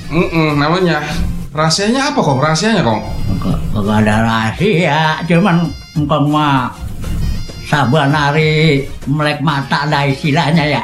Namanya. Rahasianya apa Kong? Rahasianya Kong? Kagak ada rahasia, cuman engkong mah saban hari melek mata dah istilahnya ya.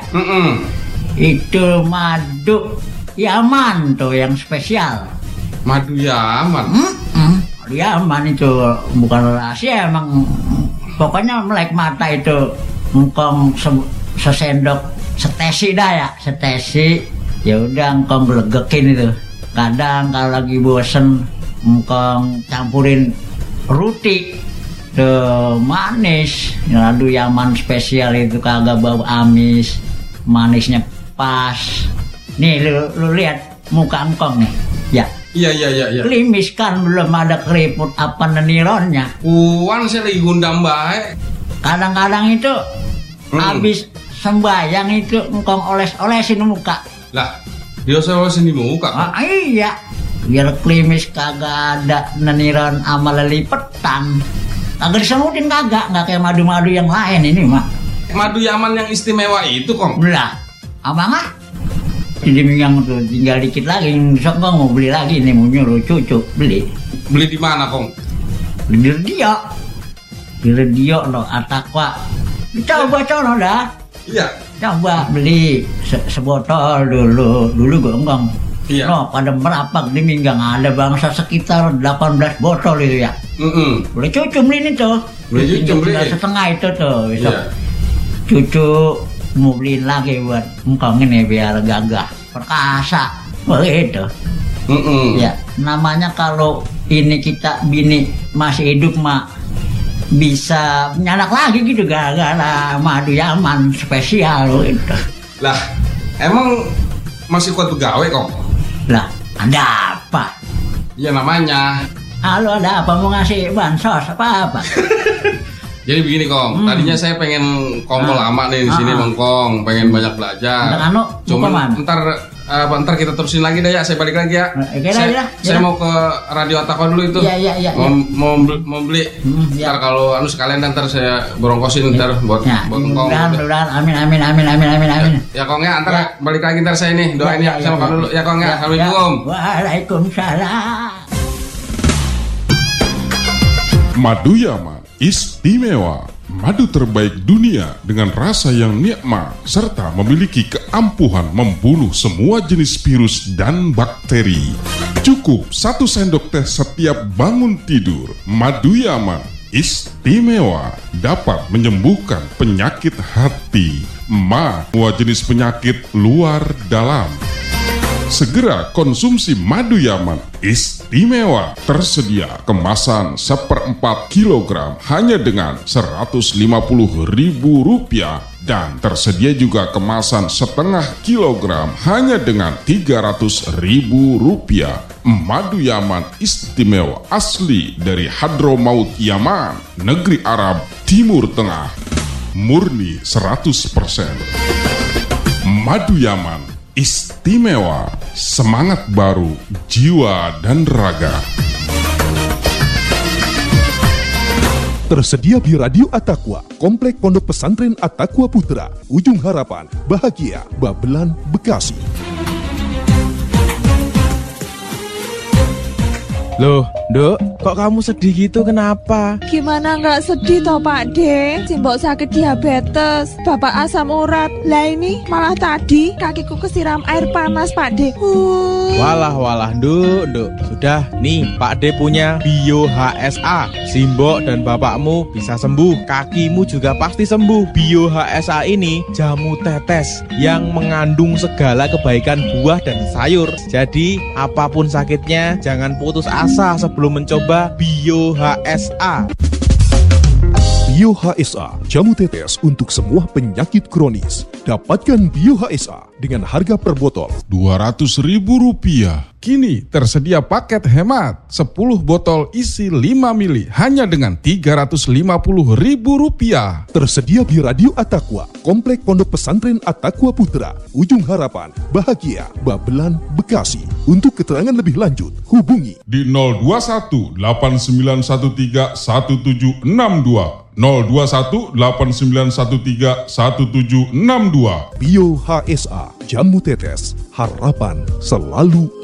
Itu madu Yaman tuh yang spesial. Madu Yaman? Madu Yaman itu bukan rahasia, emang pokoknya melek mata itu engkong sesendok setesi dah ya, setesi. Ya udah engkong gelegekin itu. Kadang kalau lagi bosen engkong campurin roti tuh manis, madu Yaman spesial itu kagak bau amis, manisnya pas. Nih lu lihat muka engkong nih, ya. Iya. Klimis kan, belum ada keriput apa nenironnya. Puan saya lagi gundam baik. Kadang-kadang itu habis sembayang itu engkong oles-olesin muka. Lah, dia olesin di muka. Iya, biar klimis kagak ada neniron sama lelipetan. Kagak disemutin nggak kayak madu-madu yang lain ini mah. Madu Yaman yang istimewa itu Kong? Belah, abang jadi yang tuh tinggal dikit lagi, besok Kong mau beli lagi nih, mau nyuruh cucu beli. Beli di mana Kong? Beli di radio loh, Atakwa. Coba dah. Iya. Coba beli sebotol dulu gue enggak. Iya. No, pada merapak di Minggang ada bangsa sekitar 18 botol itu ya. Boleh cucu beli ini tuh. Boleh cucu beli. Setengah itu tuh. Besok iya. Cucu mau beliin lagi buat engkong ini biar gagah perkasa begitu. Ya, namanya kalau ini kita bini masih hidup mah bisa nyanak lagi gitu gara-gara madu Yaman spesial gitu. Lah, emang masih kuat begawe Kong? Lah, ada apa? Ya namanya. Halo, ada apa, mau ngasih bansos apa? Jadi begini Kong, tadinya saya pengen kongkol lama nih di sini Kong, pengen banyak belajar. Cuman ntar kita terusin lagi dah ya, saya balik lagi ya. Saya mau ke Radio Atakwa dulu itu. Iya. Mau beli. Ntar kalau sekalian ntar saya borongkosin ntar buat Kong. Mudah-mudahan, amin. Ya Kong ya, ntar balik lagi ntar saya nih doain ya sama Kong dulu ya Kong ya. Assalamualaikum. Waalaikumsalam. Madu Yaman istimewa, madu terbaik dunia dengan rasa yang nikmat serta memiliki keampuhan membunuh semua jenis virus dan bakteri. Cukup 1 sendok teh setiap bangun tidur. Madu Yaman istimewa, dapat menyembuhkan penyakit hati, semua jenis penyakit luar dalam. Segera konsumsi madu Yaman istimewa. Tersedia kemasan 1/4 kilogram hanya dengan Rp150.000 dan tersedia juga kemasan 1/2 kilogram hanya dengan Rp300.000. Madu Yaman istimewa asli dari Hadramaut Yaman, negeri Arab Timur Tengah. Murni 100%. Madu Yaman istimewa, semangat baru, jiwa dan raga. Tersedia di Radio Atakwa, Komplek Pondok Pesantren Atakwa Putra, Ujung Harapan, Bahagia, Babelan, Bekasi. Loh, Dok, kok kamu sedih gitu, kenapa? Gimana nggak sedih toh Pak De? Simbok sakit diabetes, bapak asam urat. Lah ini malah tadi kakiku kesiram air panas Pak De. Walah, Duk. Sudah, nih Pak De punya Bio HSA. Simbok dan bapakmu bisa sembuh, kakimu juga pasti sembuh. Bio HSA ini jamu tetes yang mengandung segala kebaikan buah dan sayur. Jadi, apapun sakitnya, jangan putus asa sebelum mencoba Bio HSA. Bio HSA, jamu tetes untuk semua penyakit kronis. Dapatkan Bio HSA dengan harga per botol Rp200.000. Kini tersedia paket hemat 10 botol isi 5 mili hanya dengan Rp350.000. Tersedia di Radio Atakwa, Komplek Pondok Pesantren Atakwa Putra, Ujung Harapan, Bahagia, Babelan, Bekasi. Untuk keterangan lebih lanjut, hubungi di 021 8913 1762. 021 8913 1762. Bio HSA, jamu tetes, harapan selalu